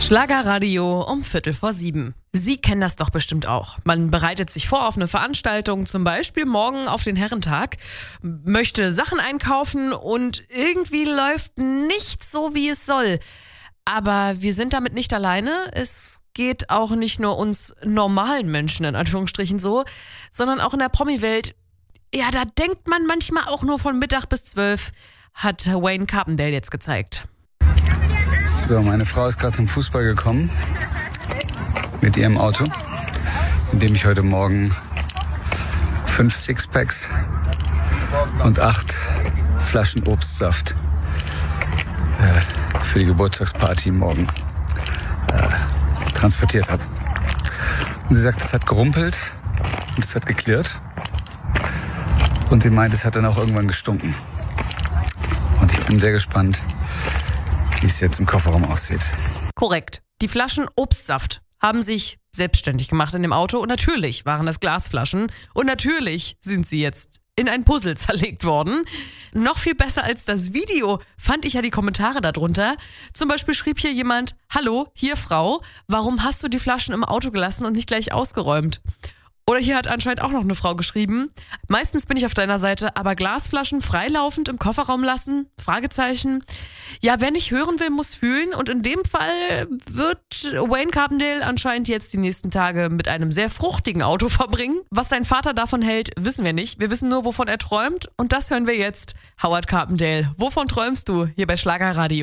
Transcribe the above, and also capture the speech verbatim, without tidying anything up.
Schlagerradio um Viertel vor sieben. Sie kennen das doch bestimmt auch. Man bereitet sich vor auf eine Veranstaltung, zum Beispiel morgen auf den Herrentag, möchte Sachen einkaufen und irgendwie läuft nichts so, wie es soll. Aber wir sind damit nicht alleine. Es geht auch nicht nur uns normalen Menschen in Anführungsstrichen so, sondern auch in der Promi-Welt. Ja, da denkt man manchmal auch nur von Mittag bis zwölf, hat Wayne Carpendale jetzt gezeigt. So, meine Frau ist gerade zum Fußball gekommen mit ihrem Auto, in dem ich heute Morgen fünf Sixpacks und acht Flaschen Obstsaft äh, für die Geburtstagsparty morgen äh, transportiert habe. Und sie sagt, es hat gerumpelt und es hat geklirrt. Und sie meint, es hat dann auch irgendwann gestunken. Und ich bin sehr gespannt, wie es jetzt im Kofferraum aussieht. Korrekt. Die Flaschen Obstsaft haben sich selbstständig gemacht in dem Auto und natürlich waren das Glasflaschen und natürlich sind sie jetzt in ein Puzzle zerlegt worden. Noch viel besser als das Video fand ich ja die Kommentare darunter. Zum Beispiel schrieb hier jemand: Hallo, hier Frau, warum hast du die Flaschen im Auto gelassen und nicht gleich ausgeräumt? Oder hier hat anscheinend auch noch eine Frau geschrieben: Meistens bin ich auf deiner Seite, aber Glasflaschen freilaufend im Kofferraum lassen? Fragezeichen. Ja, wer nicht hören will, muss fühlen. Und in dem Fall wird Wayne Carpendale anscheinend jetzt die nächsten Tage mit einem sehr fruchtigen Auto verbringen. Was sein Vater davon hält, wissen wir nicht. Wir wissen nur, wovon er träumt. Und das hören wir jetzt. Howard Carpendale, wovon träumst du hier bei Schlagerradio?